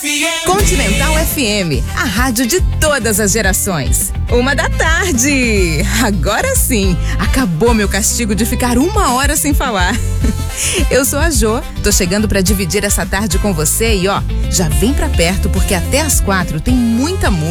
Continental FM, a rádio de todas as gerações. 1h da tarde. Agora sim, acabou meu castigo de ficar 1 hora sem falar. Eu sou a Jô, tô chegando pra dividir essa tarde com você e já vem pra perto porque até às 4 tem muita música.